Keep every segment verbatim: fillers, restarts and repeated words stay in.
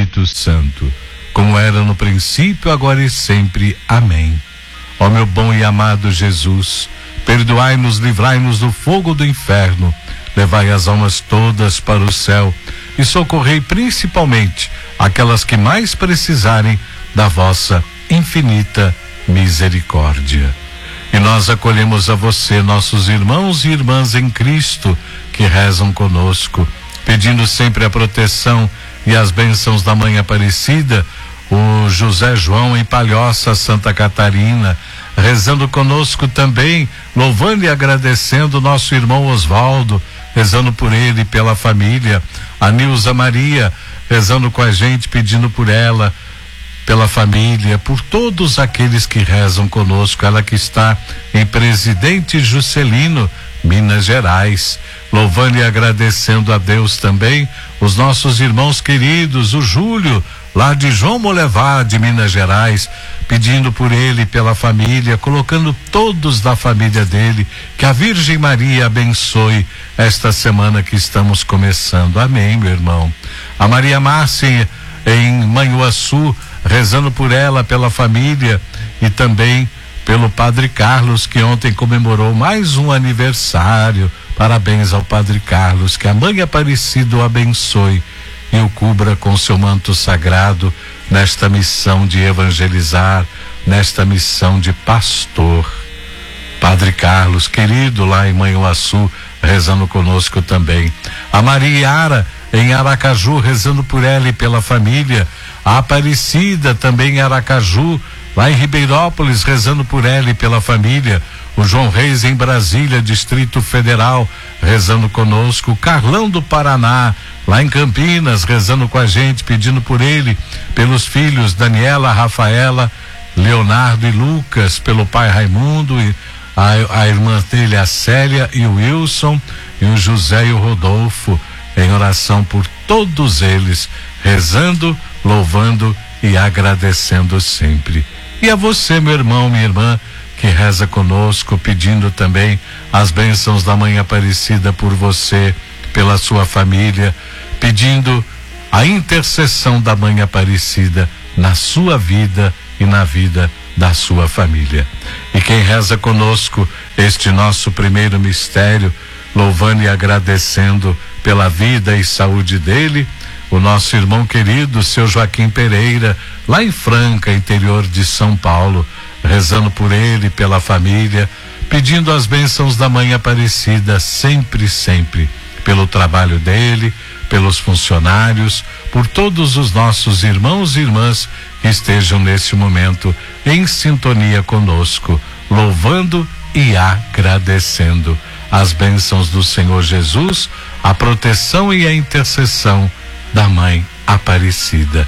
Espírito Santo, como era no princípio, agora e sempre. Amém. Ó meu bom e amado Jesus, perdoai-nos, livrai-nos do fogo do inferno, levai as almas todas para o céu e socorrei principalmente aquelas que mais precisarem da vossa infinita misericórdia. E nós acolhemos a você, nossos irmãos e irmãs em Cristo, que rezam conosco, pedindo sempre a proteção e as bênçãos da Mãe Aparecida. O José João em Palhoça, Santa Catarina, rezando conosco também, louvando e agradecendo o nosso irmão Osvaldo, rezando por ele e pela família. A Nilza Maria, rezando com a gente, pedindo por ela, pela família, por todos aqueles que rezam conosco. Ela que está em Presidente Juscelino, Minas Gerais, louvando e agradecendo a Deus também, os nossos irmãos queridos, o Júlio, lá de João Molevá, de Minas Gerais, pedindo por ele e pela família, colocando todos da família dele, que a Virgem Maria abençoe esta semana que estamos começando. Amém, meu irmão. A Maria Márcia em Manhuaçu, rezando por ela, pela família e também pelo Padre Carlos, que ontem comemorou mais um aniversário. Parabéns ao Padre Carlos, que a Mãe Aparecida o abençoe e o cubra com seu manto sagrado nesta missão de evangelizar, nesta missão de pastor. Padre Carlos, querido, lá em Manhuaçu, rezando conosco também. A Mariara em Aracaju, rezando por ela e pela família. A Aparecida também em Aracaju, lá em Ribeirópolis, rezando por ela e pela família. O João Reis em Brasília, Distrito Federal, rezando conosco. O Carlão do Paraná, lá em Campinas, rezando com a gente, pedindo por ele, pelos filhos Daniela, Rafaela, Leonardo e Lucas, pelo pai Raimundo, e a, a irmã dele, a Célia e o Wilson, e o José e o Rodolfo, em oração por todos eles, rezando, louvando e agradecendo sempre. E a você, meu irmão, minha irmã, que reza conosco, pedindo também as bênçãos da Mãe Aparecida por você, pela sua família, pedindo a intercessão da Mãe Aparecida na sua vida e na vida da sua família. E quem reza conosco este nosso primeiro mistério, louvando e agradecendo pela vida e saúde dele, o nosso irmão querido, seu Joaquim Pereira, lá em Franca, interior de São Paulo, rezando por ele, pela família, pedindo as bênçãos da Mãe Aparecida sempre, sempre, pelo trabalho dele, pelos funcionários, por todos os nossos irmãos e irmãs que estejam nesse momento em sintonia conosco, louvando e agradecendo as bênçãos do Senhor Jesus, a proteção e a intercessão da Mãe Aparecida.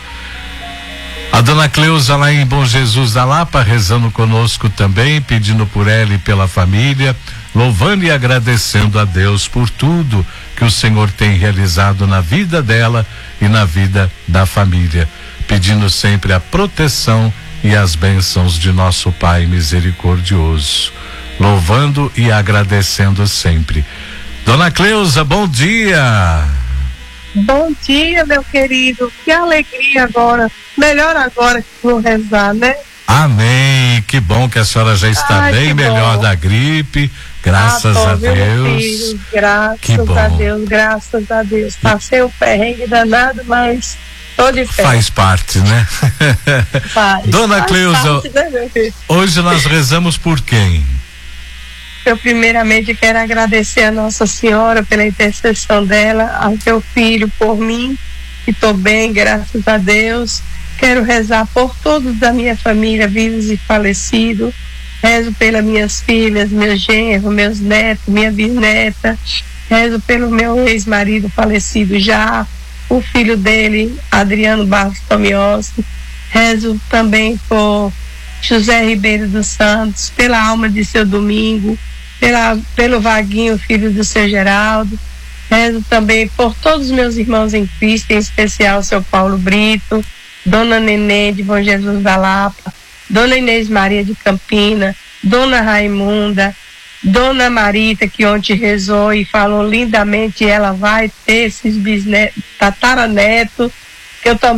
A dona Cleusa lá em Bom Jesus da Lapa, rezando conosco também, pedindo por ela e pela família, louvando e agradecendo a Deus por tudo que o Senhor tem realizado na vida dela e na vida da família, pedindo sempre a proteção e as bênçãos de nosso Pai misericordioso, louvando e agradecendo sempre. Dona Cleusa, bom dia. Bom dia, meu querido. Que alegria agora. Melhor agora que vou rezar, né? Amém. Que bom que a senhora já está Ai, bem melhor da gripe. Graças ah, tô, a meu Deus. Filho, graças que bom. a Deus, graças a Deus. Passei o perrengue danado, mas tô de fé. Faz parte, né? Faz. Dona Faz Cleusa, parte, né, meu filho? hoje nós rezamos por quem? Eu primeiramente quero agradecer a Nossa Senhora pela intercessão dela, ao teu filho por mim, que estou bem, graças a Deus. Quero rezar por todos da minha família, vivos e falecidos. Rezo pelas minhas filhas, meus genros, meus netos, minha bisneta. Rezo pelo meu ex-marido falecido já, o filho dele, Adriano Barros Tomiosi. Rezo também por José Ribeiro dos Santos, pela alma de seu Domingo, pela, pelo Vaguinho, filho do seu Geraldo. Rezo também por todos os meus irmãos em Cristo, em especial seu Paulo Brito, Dona Nenê de Bom Jesus da Lapa, Dona Inês Maria de Campina, Dona Raimunda, Dona Marita, que ontem rezou e falou lindamente, ela vai ter esses bisnetos, tataranetos, que eu também